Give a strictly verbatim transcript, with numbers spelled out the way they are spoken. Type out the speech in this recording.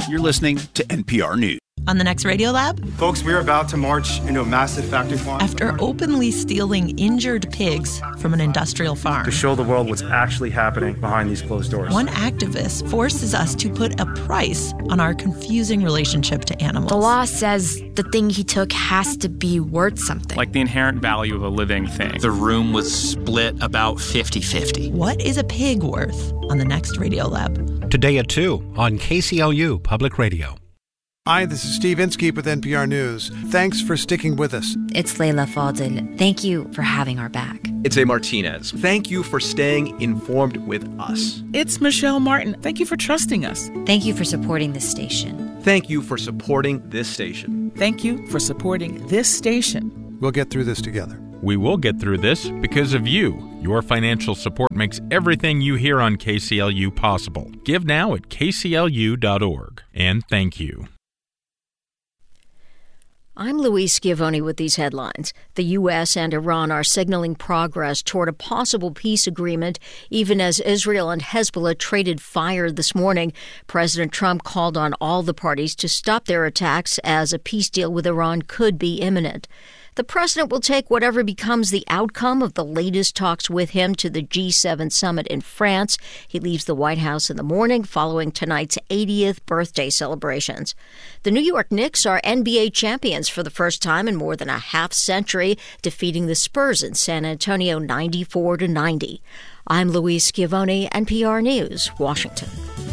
You're listening to N P R News. On the next Radiolab, folks, we're about to march into a massive factory farm. After openly stealing injured pigs from an industrial farm. To show the world what's actually happening behind these closed doors. One activist forces us to put a price on our confusing relationship to animals. The law says the thing he took has to be worth something. Like the inherent value of a living thing. The room was split about fifty-fifty. What is a pig worth? On the next Radiolab. Today at two on K C L U Public Radio. Hi, this is Steve Inskeep with N P R News. Thanks for sticking with us. It's Layla Fadel. Thank you for having our back. It's A. Martinez. Thank you for staying informed with us. It's Michelle Martin. Thank you for trusting us. Thank you for supporting this station. Thank you for supporting this station. Thank you for supporting this station. We'll get through this together. We will get through this because of you. Your financial support makes everything you hear on K C L U possible. Give now at K C L U dot org. And thank you. I'm Louise Schiavone with these headlines. The U S and Iran are signaling progress toward a possible peace agreement, even as Israel and Hezbollah traded fire this morning. President Trump called on all the parties to stop their attacks as a peace deal with Iran could be imminent. The president will take whatever becomes the outcome of the latest talks with him to the G seven summit in France. He leaves the White House in the morning following tonight's eightieth birthday celebrations. The New York Knicks are N B A champions for the first time in more than a half century, defeating the Spurs in San Antonio ninety-four to ninety. I'm Louise Schiavone, N P R News, Washington.